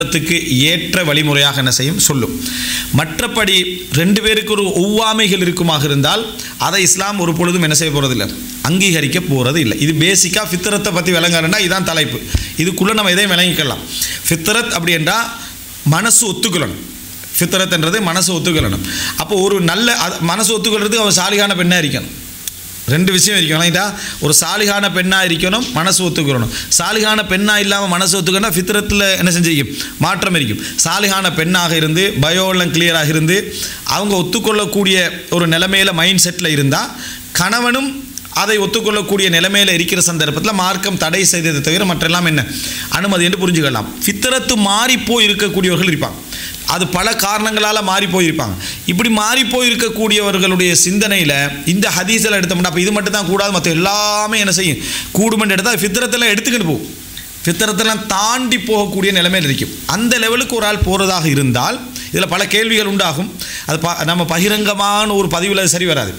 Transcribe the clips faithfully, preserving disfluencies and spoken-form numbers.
த்துக்கு ஏற்ற வழிமுறையாக என்ன செய்யும் சொல்லும். மற்றபடி ரெண்டு பேருக்கு ஒரு ஒவ்வாமைகள் இருக்குமாக இருந்தால் அதை இஸ்லாம் ஒரு பொழுதும் என்ன செய்ய போகிறது இல்லை, அங்கீகரிக்க போகிறது இல்லை. இது பேசிக்காக ஃபித்ரத்தை பற்றி விளங்குறேன்னா இதுதான் தலைப்பு. இதுக்குள்ளே நம்ம எதையும் விளங்கிக்கலாம். ஃபித்ரத் அப்படி என்றால் மனசு ஒத்துக்கொள்ளணும். ஃபித்ரத்ன்றது மனசு ஒத்துக்கொள்ளணும். அப்போ ஒரு நல்ல மனசு ஒத்துக்கொள்றதுக்கு அவன் சாலிகான பெண்ணாக இருக்கணும். ரெண்டு விஷயம் இருக்கணும். இல்லைங்களா, ஒரு சாலிகான பெண்ணாக இருக்கணும், மனசு ஒத்துக்கணும். சாலிகான பெண்ணாக இல்லாமல் மனசு ஒத்துக்கணும் ஃபித்ரத்தில் என்ன செஞ்சிருக்கும், மாற்றம் இருக்கும். சாலிகான பெண்ணாக இருந்து பயோலாம் கிளியராக இருந்து அவங்க ஒத்துக்கொள்ளக்கூடிய ஒரு நிலைமையில் மைண்ட் செட்டில் இருந்தால் கணவனும் அதை ஒத்துக்கொள்ளக்கூடிய நிலைமையில் இருக்கிற சந்தர்ப்பத்தில் மார்க்கம் தடை செய்ததை தவிர மற்றெல்லாம் என்ன அனுமதி என்று புரிஞ்சுக்கலாம். ஃபித்ரத்து மாறிப்போய் இருக்கக்கூடியவர்கள் இருப்பாங்க. அது பல காரணங்களால் மாறி போயிருப்பாங்க. இப்படி மாறி போயிருக்கக்கூடியவர்களுடைய சிந்தனையில் இந்த ஹதீஸில் எடுத்தோம்னா அப்போ இது மட்டும் தான் கூடாது, மற்ற எல்லாமே என்ன செய்யும் கூடுமென்று எடுத்தால் ஃபித்ரத்தில் எடுத்துக்கிட்டு போகும். ஃபித்ரத்தெல்லாம் தாண்டி போகக்கூடிய நிலைமையில் இருக்கும். அந்த லெவலுக்கு ஒரு ஆள் போகிறதாக இருந்தால் இதில் பல கேள்விகள் உண்டாகும். அது ப நம்ம பகிரங்கமான ஒரு பதிவில் அது சரி வராது.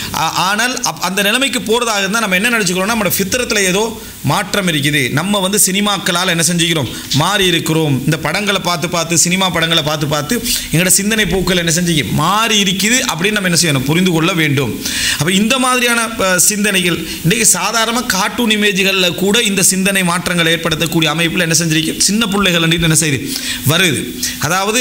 ஆனால் அப் அந்த நிலைமைக்கு போகிறதாக இருந்தால் நம்ம என்ன நினச்சிக்கிறோம்னா நம்மளோட ஃபித்ரத்தில் ஏதோ மாற்றம் இருக்குது, நம்ம வந்து சினிமாக்களால் என்ன செஞ்சுக்கிறோம் மாறி இருக்கிறோம், இந்த படங்களை பார்த்து பார்த்து சினிமா படங்களை பார்த்து பார்த்து எங்களோட சிந்தனை போக்கள் என்ன செஞ்சு மாறி இருக்குது அப்படின்னு நம்ம என்ன செய்யணும், புரிந்து கொள்ள வேண்டும். அப்போ இந்த மாதிரியான சிந்தனைகள் இன்றைக்கு சாதாரணமாக கார்ட்டூன் இமேஜ்களில் கூட இந்த சிந்தனை மாற்றங்கள் ஏற்படுத்தக்கூடிய அமைப்பில் என்ன செஞ்சிருக்கு சின்ன பிள்ளைகள் என்ன செய்யுது வருது. அதாவது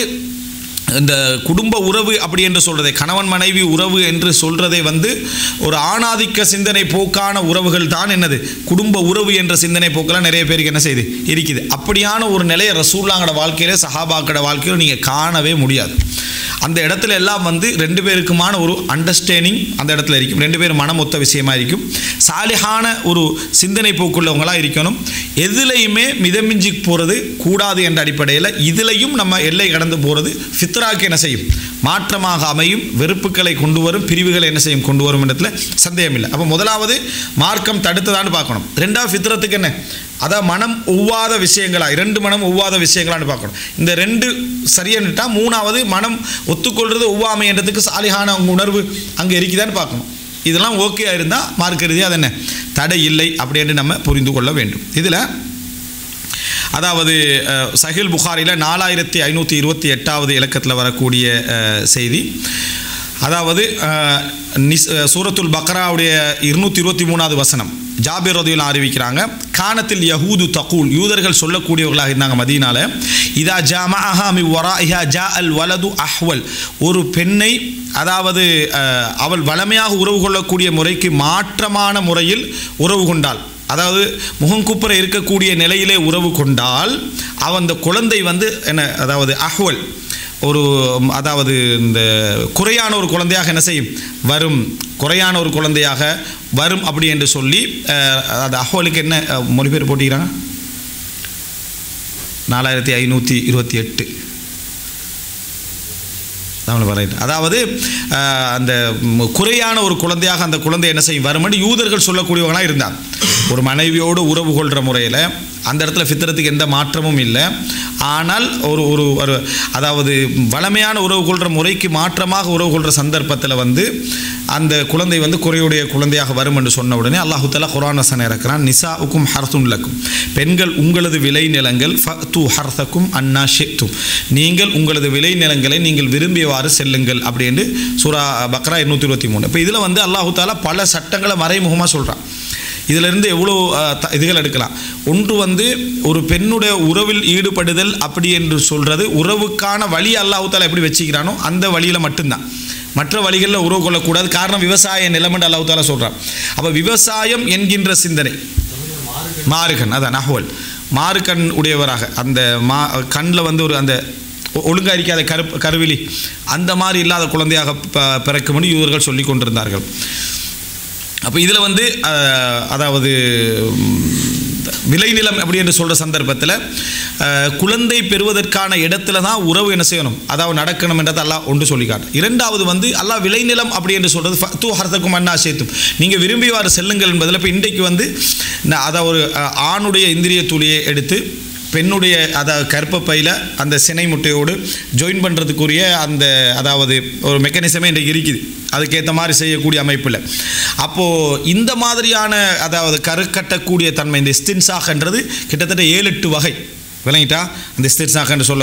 இந்த குடும்ப உறவு அப்படி என்று சொல்கிறதை, கணவன் மனைவி உறவு என்று சொல்கிறதை வந்து ஒரு ஆணாதிக்க சிந்தனை போக்கான உறவுகள் தான் என்னது குடும்ப உறவு என்ற சிந்தனை போக்கெல்லாம் நிறைய பேருக்கு என்ன செய்யுது இருக்குது. அப்படியான ஒரு நிலையை ரசூலுல்லாஹ்வோட வாழ்க்கையில சஹாபாக்களோட வாழ்க்கையில நீங்கள் காணவே முடியாது. அந்த இடத்துல எல்லாம் வந்து ரெண்டு பேருக்குமான ஒரு அண்டர்ஸ்டாண்டிங் அந்த இடத்துல இருக்கும். ரெண்டு பேரும் மனம் ஒத்த விஷயமா இருக்கும். சாலிஹான ஒரு சிந்தனை போக்குள்ளவங்களாக இருக்கணும். எதுலையுமே மிதமிஞ்சி போகிறது கூடாது என்ற அடிப்படையில் இதுலையும் நம்ம எல்லை கடந்து போகிறது ஃபித்ராக்கு என்ன செய்யும் மாற்றமாக அமையும். வெறுப்புகளை கொண்டு வரும், பிரிவுகளை என்ன செய்யும் கொண்டு வரும் இடத்துல சந்தேகம் இல்லை. அப்போ முதலாவது மார்க்கம் தடுத்ததான்னு பார்க்கணும். ரெண்டாவது ஃபித்ரத்துக்கு என்ன அதான் மனம் ஒவ்வாத விஷயங்களா, இரண்டு மனம் ஒவ்வாத விஷயங்களான்னு பார்க்கணும். இந்த ரெண்டு சரியானுட்டா மூணாவது மனம் ஒத்துக்கொள்வது ஒவ்வாமை என்றதுக்கு சாலிகான உணர்வு அங்கே இருக்குதான்னு பார்க்கணும். இதெல்லாம் ஓகே இருந்தால் மார்க்க ரீதியாக அது என்ன தடை இல்லை அப்படின்னு நம்ம புரிந்து கொள்ள வேண்டும். இதில் அதாவது சஹீல் புகாரியில் நாலாயிரத்தி ஐநூற்றி இருபத்தி எட்டாவது இலக்கத்தில் வரக்கூடிய செய்தி, அதாவது சூரத்துல் பக்ராவுடைய இருநூற்றி இருபத்தி மூணாவது வசனம் ஜாபிர் ரதியல்லாஹு அறிவிக்கிறாங்க, கானத்தில் யஹூது தகூல், யூதர்கள் சொல்லக்கூடியவர்களாக இருந்தாங்க மதீனால, இதா ஜாமஅஹா மின் வராஇஹா ஜா அல் வலது அஹ்வல், ஒரு பெண்ணை அதாவது அவள் வளமையாக உறவு கொள்ளக்கூடிய முறைக்கு மாற்றமான முறையில் உறவு கொண்டாள், அதாவது முகங்குப்புற இருக்கக்கூடிய நிலையிலே உறவு கொண்டால் அவன் அந்த குழந்தை வந்து என்ன அதாவது அஹ்வல் ஒரு அதாவது இந்த குறையான ஒரு குழந்தையாக என்ன செய்யும் வரும், குறையான ஒரு குழந்தையாக வரும் அப்படி என்று சொல்லி அது அஹ்வலுக்கு என்ன மொழிபெயர் போட்டிக்கிறாங்க நாலாயிரத்தி ஐநூற்றி இருபத்தி எட்டு தமிழ் வரைட்டு, அதாவது அந்த குறையான ஒரு குழந்தையாக அந்த குழந்தை என்ன செய்யும் வரும்னு யூதர்கள் சொல்லக்கூடியவங்களாக இருந்தாங்க. ஒரு மனைவியோடு உறவு கொள்கிற முறையில் அந்த இடத்துல ஃபித்ரத்துக்கு எந்த மாற்றமும் இல்லை. ஆனால் ஒரு ஒரு ஒரு அதாவது வளமையான உறவு கொள்கிற முறைக்கு மாற்றமாக உறவு கொள்கிற சந்தர்ப்பத்தில் வந்து அந்த குழந்தை வந்து குறையுடைய குழந்தையாக வரும் என்று சொன்ன உடனே அல்லாஹு தஆலா குர்ஆன் வசனம் இறக்குறான், நிசா உக்கும் ஹர்துன் லக்கும், பெண்கள் உங்களது விளை நிலங்கள், ஃபது ஹர்தக்கும் அன்னா ஷித்தும், நீங்கள் உங்களது விளை நிலங்களை நீங்கள் விரும்பியவாறு செல்லுங்கள் அப்படின்னு சூரா பக்ரா இருநூற்றி இருபத்தி மூணு. இப்போ இதில் வந்து அல்லாஹு தஆலா பல சட்டங்களை மறைமுகமாக சொல்கிறான். இதிலிருந்து எவ்வளோ இதுகள் எடுக்கலாம். ஒன்று வந்து ஒரு பெண்ணுடைய உறவில் ஈடுபடுதல் அப்படி என்று சொல்கிறது உறவுக்கான வழி அல்லாஹ் தஆலா எப்படி வச்சுக்கிறானோ அந்த வழியில் மட்டும்தான், மற்ற வழிகளில் உறவு கொள்ளக்கூடாது. காரணம் விவசாய நிலமண்டு அல்லாஹ் தஆலா சொல்கிறான். அப்போ விவசாயம் என்கின்ற சிந்தனை மாறுகண், அதான் அஹ்வல் மாறுகண் உடையவராக அந்த மா கண்ணில் வந்து ஒரு அந்த ஒழுங்காக இருக்காத கரு கருவிழி அந்த மாதிரி இல்லாத குழந்தையாக பிறக்கும்னு யூதர்கள் சொல்லி கொண்டிருந்தார்கள். அப்போ இதில் வந்து அதாவது விளைநிலம் அப்படி என்று சொல்கிற சந்தர்ப்பத்தில் குழந்தை பெறுவதற்கான இடத்துல தான் உறவு என்ன செய்யணும் அதாவது நடக்கணும் என்றதை அல்லாஹ் ஒன்று சொல்லிக்காட்டு. இரண்டாவது வந்து அல்லாஹ் விளைநிலம் அப்படி என்று சொல்கிறது ஃபத்து ஹர்தக்கும் அன்னா சேத்தும், நீங்கள் விரும்பிவாறு செல்லுங்கள் என்பதில். இப்போ இன்றைக்கு வந்து அதாவது ஒரு ஆணுடைய இந்திரிய துளியை எடுத்து பெண்ணுடைய அதாவது கர்ப்பப்பையில் அந்த சினை முட்டையோடு ஜாயின் பண்ணுறதுக்குரிய அந்த அதாவது ஒரு மெக்கானிசமே இன்றைக்கு இருக்குது, அதுக்கேற்ற மாதிரி செய்யக்கூடிய அமைப்பில். அப்போது இந்த மாதிரியான அதாவது கரு கட்டக்கூடிய தன்மை இந்த இஸ்தின்சாக்ன்றது கிட்டத்தட்ட ஏழு எட்டு வகை விளங்கிட்டா அந்த இஸ்திர்சாக் என்று சொல்ல